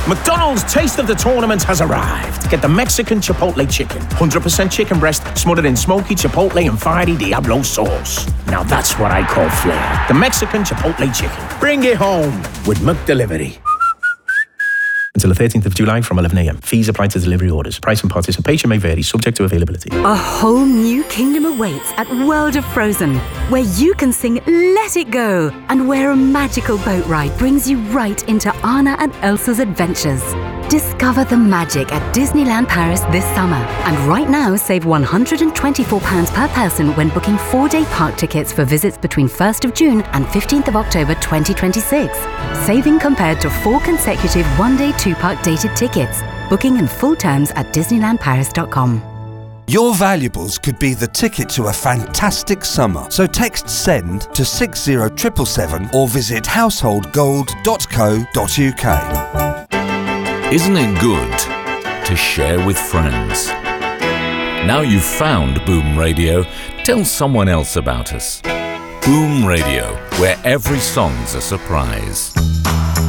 McDonald's Taste of the Tournament has arrived. Get the Mexican Chipotle Chicken. 100% chicken breast smothered in smoky Chipotle and fiery Diablo sauce. Now that's what I call flair. The Mexican Chipotle Chicken. Bring it home with McDelivery. Until the 13th of July from 11 a.m. Fees apply to delivery orders. Price and participation may vary, subject to availability. A whole new kingdom awaits at World of Frozen, where you can sing Let It Go, and where a magical boat ride brings you right into Anna and Elsa's adventures. Discover the magic at Disneyland Paris this summer. And right now, save £124 per person when booking 4-day park tickets for visits between 1st of June and 15th of October 2026. Saving compared to 4 consecutive 1-day 2-park dated tickets. Booking and full terms at DisneylandParis.com. Your valuables could be the ticket to a fantastic summer. So text SEND to 60777 or visit householdgold.co.uk. Isn't it good to share with friends? Now you've found Boom Radio, tell someone else about us. Boom Radio, where every song's a surprise.